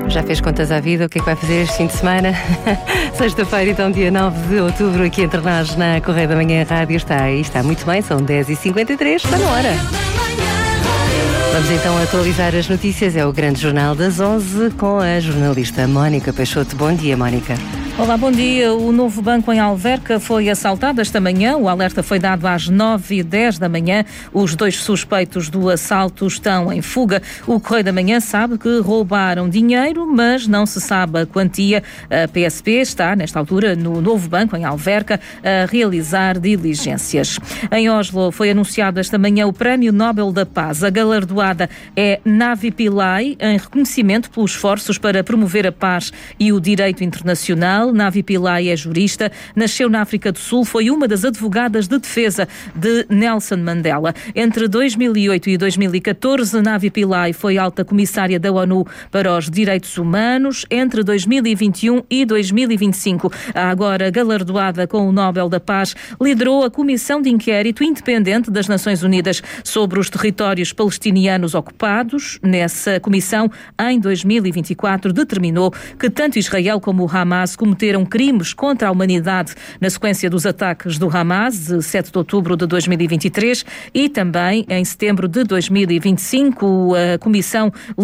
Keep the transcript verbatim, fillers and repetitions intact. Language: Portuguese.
Já fez contas à vida? O que é que vai fazer este fim de semana? Sexta-feira, então, dia nove de outubro, aqui entre nós na Correia da Manhã Rádio. Está aí, está muito bem, são dez e cinquenta e três, está na hora. Vamos então atualizar as notícias. É o grande jornal das onze com a jornalista Mónica Peixoto. Bom dia, Mónica. Olá, bom dia. O novo banco em Alverca foi assaltado esta manhã. O alerta foi dado às nove e dez da manhã. Os dois suspeitos do assalto estão em fuga. O Correio da Manhã sabe que roubaram dinheiro, mas não se sabe a quantia. A P S P está, nesta altura, no novo banco em Alverca, a realizar diligências. Em Oslo foi anunciado esta manhã o Prémio Nobel da Paz. A galardoada é Navi Pillay, em reconhecimento pelos esforços para promover a paz e o direito internacional. Navi Pillay é jurista, nasceu na África do Sul, foi uma das advogadas de defesa de Nelson Mandela. Entre dois mil e oito e dois mil e catorze, Navi Pillay foi alta comissária da ONU para os Direitos Humanos. Entre dois mil e vinte e um e dois mil e vinte e cinco, a agora galardoada com o Nobel da Paz liderou a Comissão de Inquérito Independente das Nações Unidas sobre os territórios palestinianos ocupados. Nessa comissão, em dois mil e vinte e quatro, determinou que tanto Israel como o Hamas cometeram crimes contra a humanidade na sequência dos ataques do Hamas, de sete de outubro de dois mil e vinte e três, e também em setembro de dois mil e vinte e cinco, a Comissão